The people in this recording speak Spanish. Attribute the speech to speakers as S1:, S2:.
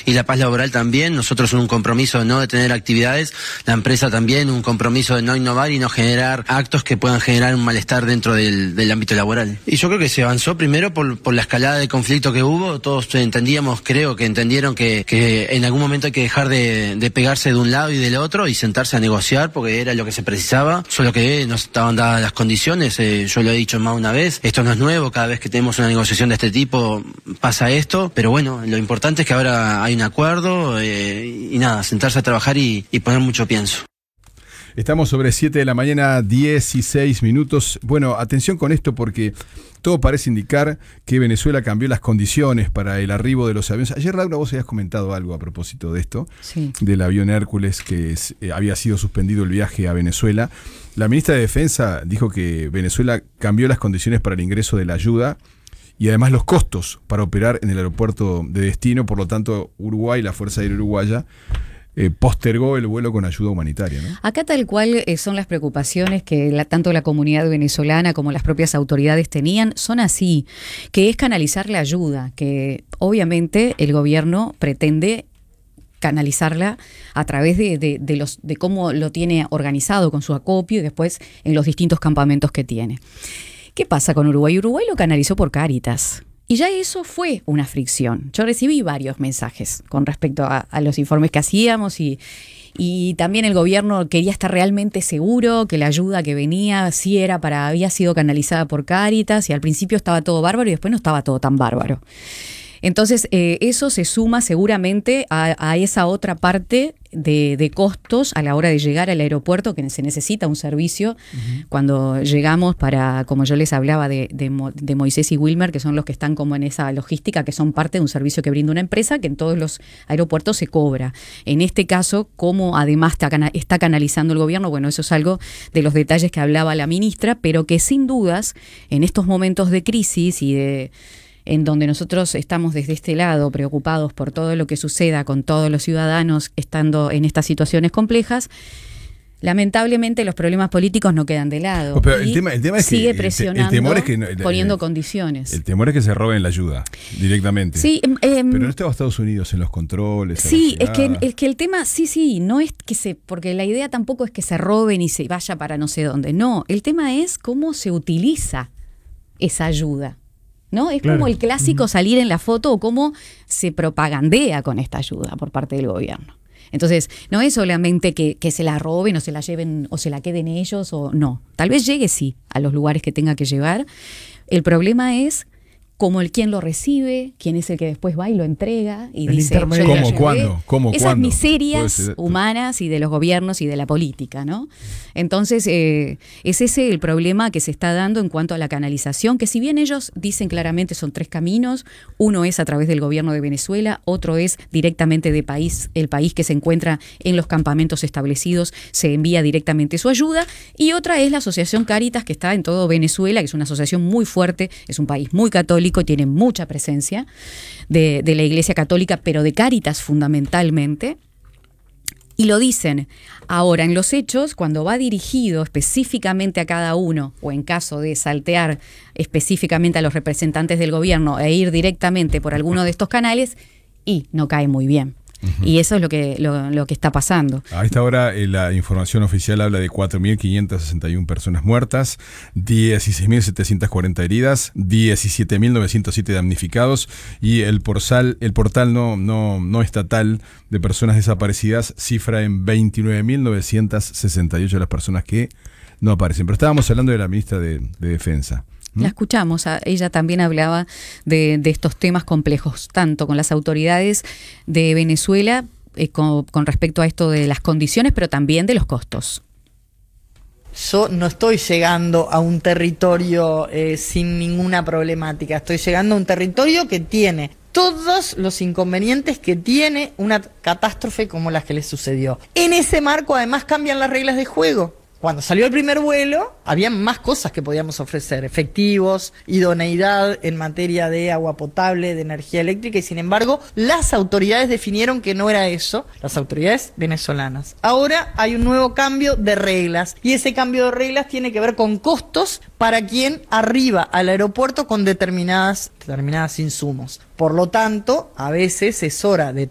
S1: y la paz laboral también. Nosotros un compromiso de no detener actividades, la empresa también un compromiso de no innovar y no generar actos que puedan generar un malestar dentro del ámbito laboral. Y yo creo que se avanzó primero por la escalada de conflicto que hubo. Todos entendíamos, creo que entendieron que en algún momento hay que dejar de pegarse de un lado y del otro y sentarse a negociar, porque era lo que se precisaba, solo que no estaban dadas las condiciones. Yo lo he dicho más una vez, esto no es nuevo, cada vez que tenemos una negociación de este tipo pasa esto, pero bueno, lo importante es que ahora hay un acuerdo y nada, sentarse a trabajar y poner mucho pienso.
S2: Estamos sobre 7 de la mañana, 16 minutos. Bueno, atención con esto porque todo parece indicar que Venezuela cambió las condiciones para el arribo de los aviones. Ayer, Laura, vos habías comentado algo a propósito de esto,
S3: sí,
S2: del avión Hércules, que había sido suspendido el viaje a Venezuela. La ministra de Defensa dijo que Venezuela cambió las condiciones para el ingreso de la ayuda y además los costos para operar en el aeropuerto de destino. Por lo tanto, Uruguay, la Fuerza Aérea Uruguaya, postergó el vuelo con ayuda humanitaria, ¿no?
S3: Acá tal cual son las preocupaciones que tanto la comunidad venezolana como las propias autoridades tenían, son así, que es canalizar la ayuda, que obviamente el gobierno pretende canalizarla a través de cómo lo tiene organizado con su acopio y después en los distintos campamentos que tiene. ¿Qué pasa con Uruguay? Uruguay lo canalizó por Cáritas. Y ya eso fue una fricción. Yo recibí varios mensajes con respecto a los informes que hacíamos y también el gobierno quería estar realmente seguro que la ayuda que venía había sido canalizada por Cáritas y al principio estaba todo bárbaro y después no estaba todo tan bárbaro. Entonces, eso se suma seguramente a esa otra parte de costos a la hora de llegar al aeropuerto, que se necesita un servicio. Uh-huh. Cuando llegamos como yo les hablaba de Moisés y Wilmer, que son los que están como en esa logística, que son parte de un servicio que brinda una empresa, que en todos los aeropuertos se cobra. En este caso, cómo además está canalizando el gobierno, bueno, eso es algo de los detalles que hablaba la ministra, pero que sin dudas, en estos momentos de crisis y en donde nosotros estamos desde este lado preocupados por todo lo que suceda con todos los ciudadanos estando en estas situaciones complejas, lamentablemente los problemas políticos no quedan de lado.
S2: Pero el tema es
S3: sigue
S2: que
S3: presionando,
S2: el temor es que
S3: poniendo condiciones.
S2: El temor es que se roben la ayuda directamente.
S3: Sí,
S2: pero no estaba Estados Unidos en los controles.
S3: Sí, es que el tema, sí, no es que porque la idea tampoco es que se roben y se vaya para no sé dónde. No, el tema es cómo se utiliza esa ayuda, ¿no? Es claro, como el clásico salir en la foto o cómo se propagandea con esta ayuda por parte del gobierno. Entonces, no es solamente que se la roben o se la lleven o se la queden ellos o no. Tal vez llegue, sí, a los lugares que tenga que llevar. El problema es cómo quién lo recibe, quién es el que después va y lo entrega y
S2: el
S3: dice,
S2: ¿cómo, cuándo?
S3: Esas miserias humanas y de los gobiernos y de la política, ¿no? Entonces, es ese el problema que se está dando en cuanto a la canalización, que si bien ellos dicen claramente son 3 caminos, uno es a través del gobierno de Venezuela, otro es directamente el país que se encuentra en los campamentos establecidos, se envía directamente su ayuda, y otra es la asociación Cáritas, que está en todo Venezuela, que es una asociación muy fuerte, es un país muy católico, tiene mucha presencia de la Iglesia Católica, pero de Cáritas fundamentalmente, y lo dicen. Ahora, en los hechos, cuando va dirigido específicamente a cada uno, o en caso de saltear específicamente a los representantes del gobierno e ir directamente por alguno de estos canales, y no cae muy bien. Uh-huh. Y eso es lo que está pasando.
S2: A esta hora la información oficial habla de 4.561 personas muertas, 16.740 heridas, 17.907 damnificados y el portal no estatal de personas desaparecidas cifra en 29.968 las personas que no aparecen. Pero estábamos hablando de la ministra de Defensa.
S3: La escuchamos, ella también hablaba de estos temas complejos, tanto con las autoridades de Venezuela con respecto a esto de las condiciones, pero también de los costos.
S4: Yo no estoy llegando a un territorio sin ninguna problemática, estoy llegando a un territorio que tiene todos los inconvenientes que tiene una catástrofe como la que le sucedió. En ese marco además cambian las reglas de juego. Cuando salió el primer vuelo, había más cosas que podíamos ofrecer, efectivos, idoneidad en materia de agua potable, de energía eléctrica, y sin embargo, las autoridades definieron que no era eso, las autoridades venezolanas. Ahora hay un nuevo cambio de reglas, y ese cambio de reglas tiene que ver con costos para quien arriba al aeropuerto con determinadas insumos. Por lo tanto, a veces es hora de